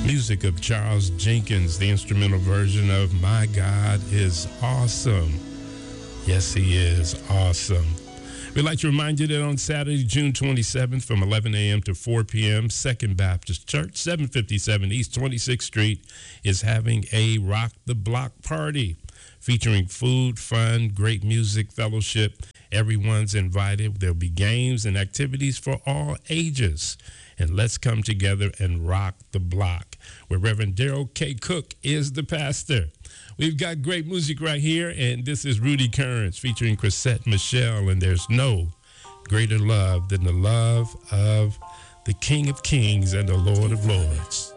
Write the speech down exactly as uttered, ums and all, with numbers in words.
Music of Charles Jenkins, the instrumental version of My God is Awesome. Yes, he is awesome. We'd like to remind you that on Saturday, June twenty-seventh from eleven a.m. to four p.m., Second Baptist Church, seven fifty-seven East twenty-sixth Street, is having a Rock the Block party featuring food, fun, great music, fellowship. Everyone's invited. There'll be games and activities for all ages. And let's come together and rock the block, where Reverend Daryl K. Cook is the pastor. We've got great music right here, and this is Rudy Kearns featuring Chrisette Michelle, and there's no greater love than the love of the King of Kings and the Lord of Lords.